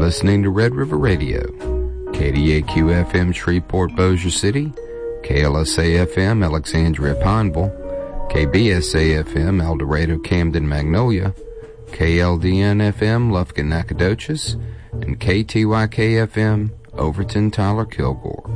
listening to Red River Radio, KDAQ-FM Shreveport Bossier City, KLSA-FM Alexandria Pineville, KBSA-FM El Dorado Camden Magnolia, KLDN-FM Lufkin Nacogdoches, and KTYK-FM Overton Tyler Kilgore.